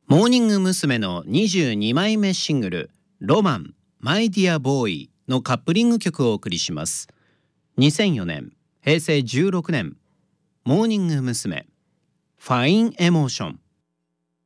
モーニング娘。の22枚目シングルロマンマイディアボーイのカップリング曲をお送りします。2004年、平成16年、モーニング娘。ファインエモーション。